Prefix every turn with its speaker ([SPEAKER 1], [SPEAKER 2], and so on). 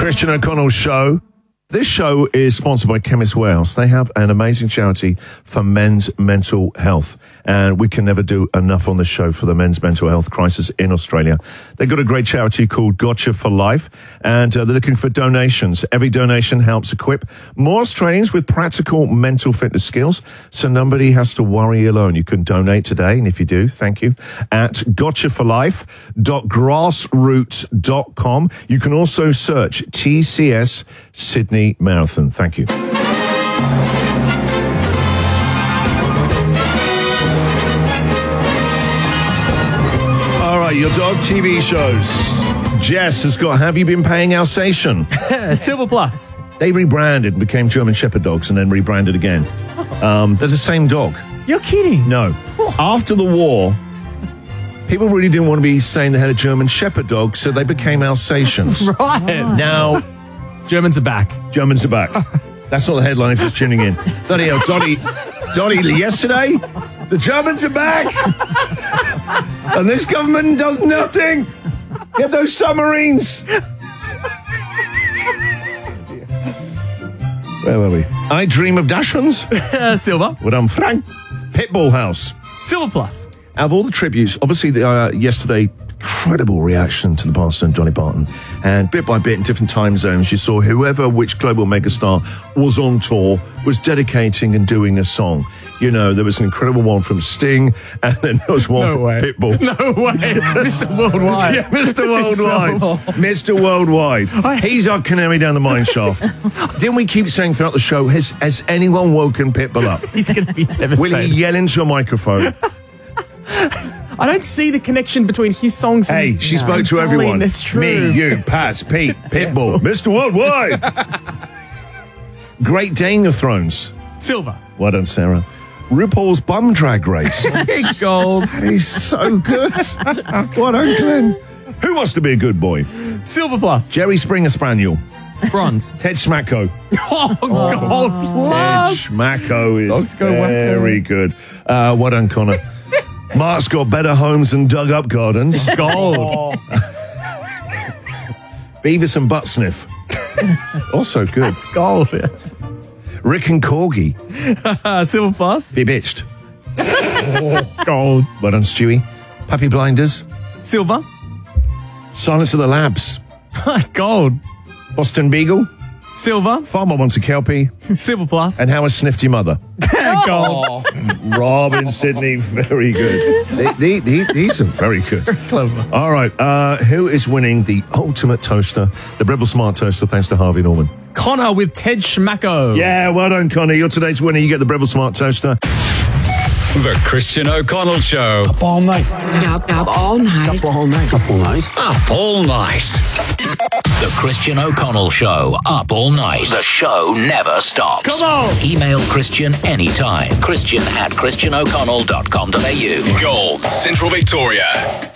[SPEAKER 1] Christian O'Connell Show. This show is sponsored by Chemist Warehouse. They have an amazing charity for men's mental health, and we can never do enough on the show for the men's mental health crisis in Australia. They've got a great charity called Gotcha for Life, and they're looking for donations. Every donation helps equip more Australians with practical mental fitness skills, so nobody has to worry alone. You can donate today, and if you do, thank you, at gotchaforlife.grassroots.com. You can also search TCS Sydney Marathon. Thank you. All right, your dog TV shows. Jess has got Have You Been Paying Alsatian?
[SPEAKER 2] Silver Plus.
[SPEAKER 1] They rebranded and became German Shepherd dogs and then rebranded again. They're the same dog.
[SPEAKER 2] You're kidding.
[SPEAKER 1] No. After the war, people really didn't want to be saying they had a German Shepherd dog, so they became Alsatians.
[SPEAKER 2] Right.
[SPEAKER 1] Now,
[SPEAKER 2] Germans are back.
[SPEAKER 1] Germans are back. That's not the headline if you're just tuning in. Bloody hell, Donny, yesterday, the Germans are back. And this government does nothing. Get those submarines. Where were we? I Dream of Dachshunds.
[SPEAKER 2] Silver.
[SPEAKER 1] What I'm Frank. Pitbull House.
[SPEAKER 2] Silver Plus.
[SPEAKER 1] Out of all the tributes, obviously yesterday, incredible reaction to the pastor and Johnny Barton. And bit by bit in different time zones, you saw which global megastar was on tour was dedicating and doing a song. You know, there was an incredible one from Sting, and then there was one from Pitbull.
[SPEAKER 2] No way. Mr. Worldwide.
[SPEAKER 1] Yeah, Mr. Worldwide. Mr. Worldwide. He's our canary down the mine shaft. Didn't we keep saying throughout the show, has anyone woken Pitbull up?
[SPEAKER 2] He's going to be devastated.
[SPEAKER 1] Will he yell into a microphone?
[SPEAKER 2] I don't see the connection between his songs and...
[SPEAKER 1] Hey, she spoke to everyone.
[SPEAKER 2] That's true.
[SPEAKER 1] Me, you, Pat, Pete, Pitbull, Mr. Worldwide. Great Dane of Thrones.
[SPEAKER 2] Silver.
[SPEAKER 1] Well done, Sarah. RuPaul's Bum Drag Race.
[SPEAKER 2] Gold.
[SPEAKER 1] That is so good. Well done, Glenn. Who wants to be a good boy?
[SPEAKER 2] Silver Plus.
[SPEAKER 1] Jerry Springer Spaniel.
[SPEAKER 2] Bronze.
[SPEAKER 1] Ted Schmacko.
[SPEAKER 2] Gold Plus.
[SPEAKER 1] Ted Schmacko is very good. Well done, Connor. Mark's got better homes than dug-up gardens.
[SPEAKER 2] Gold.
[SPEAKER 1] Beavis and Butt Sniff. Also good.
[SPEAKER 2] It's gold. Yeah.
[SPEAKER 1] Rick and Corgi.
[SPEAKER 2] Silver Plus.
[SPEAKER 1] Be bitched.
[SPEAKER 2] Gold.
[SPEAKER 1] Well done, Stewie. Puppy Blinders.
[SPEAKER 2] Silver.
[SPEAKER 1] Silence of the Labs.
[SPEAKER 2] Gold.
[SPEAKER 1] Boston Beagle.
[SPEAKER 2] Silver.
[SPEAKER 1] Farmer Wants a Kelpie.
[SPEAKER 2] Silver Plus.
[SPEAKER 1] And How I Sniffed Your Mother.
[SPEAKER 2] Gold.
[SPEAKER 1] Robin Sydney, very good. These are very good.
[SPEAKER 2] Clever.
[SPEAKER 1] All right, who is winning the ultimate toaster, the Breville Smart Toaster, thanks to Harvey Norman?
[SPEAKER 2] Connor with Ted Schmacko.
[SPEAKER 1] Yeah, well done, Connor. You're today's winner. You get the Breville Smart Toaster.
[SPEAKER 3] The Christian O'Connell Show.
[SPEAKER 4] Up all night.
[SPEAKER 5] Up all night.
[SPEAKER 4] Up all night. Up all night.
[SPEAKER 3] Up all night.
[SPEAKER 6] The Christian O'Connell Show. Up all night. The show never stops.
[SPEAKER 1] Come on.
[SPEAKER 6] Email Christian anytime. Christian@christianoconnell.com.au.
[SPEAKER 3] Gold, Central Victoria.